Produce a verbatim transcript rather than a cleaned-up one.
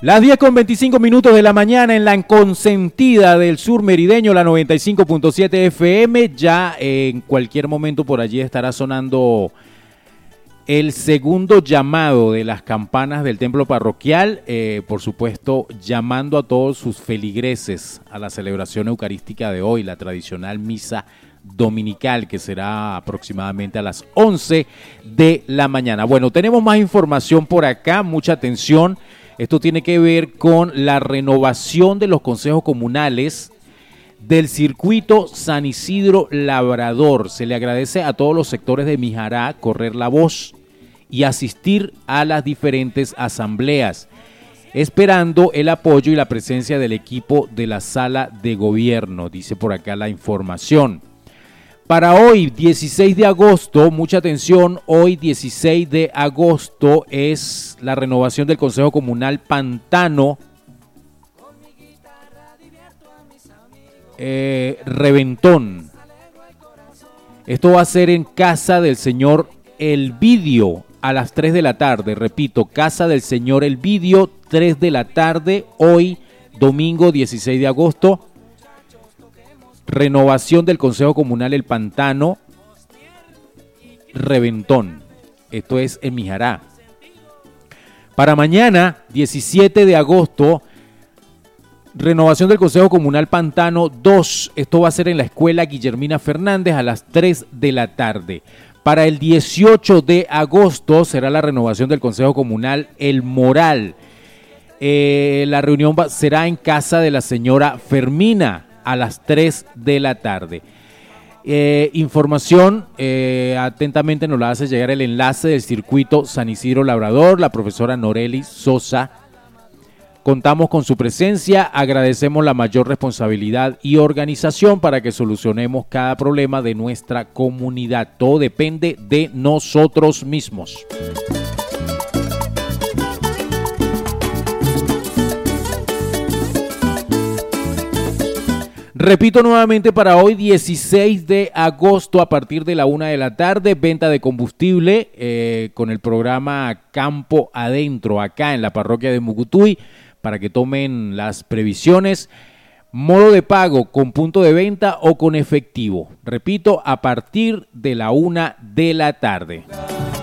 Las diez con veinticinco minutos de la mañana en la consentida del sur merideño, la noventa y cinco punto siete F M. Ya en cualquier momento por allí estará sonando el segundo llamado de las campanas del templo parroquial, eh, por supuesto llamando a todos sus feligreses a la celebración eucarística de hoy, la tradicional misa dominical, que será aproximadamente a las once de la mañana. Bueno, tenemos más información por acá, mucha atención. Esto tiene que ver con la renovación de los consejos comunales del circuito San Isidro Labrador. Se le agradece a todos los sectores de Mijará correr la voz y asistir a las diferentes asambleas, esperando el apoyo y la presencia del equipo de la sala de gobierno, dice por acá la información. Para hoy, dieciséis de agosto, mucha atención, hoy dieciséis de agosto es la renovación del Consejo Comunal Pantano eh, Reventón. Esto va a ser en casa del señor Elvidio a las tres de la tarde. Repito, casa del señor Elvidio, tres de la tarde, hoy domingo dieciséis de agosto. Renovación del Consejo Comunal El Pantano Reventón. Esto es en Mijará. Para mañana, diecisiete de agosto, renovación del Consejo Comunal Pantano dos. Esto va a ser en la Escuela Guillermina Fernández a las tres de la tarde. Para el dieciocho de agosto será la renovación del Consejo Comunal El Moral. Eh, la reunión va, será en casa de la señora Fermina a las tres de la tarde. Eh, información, eh, atentamente nos la hace llegar el enlace del circuito San Isidro Labrador, la profesora Noreli Sosa. Contamos con su presencia, agradecemos la mayor responsabilidad y organización para que solucionemos cada problema de nuestra comunidad. Todo depende de nosotros mismos. Repito nuevamente, para hoy dieciséis de agosto a partir de la una de la tarde, venta de combustible eh, con el programa Campo Adentro acá en la parroquia de Mucutuy para que tomen las previsiones. Modo de pago con punto de venta o con efectivo. Repito, a partir de la una de la tarde.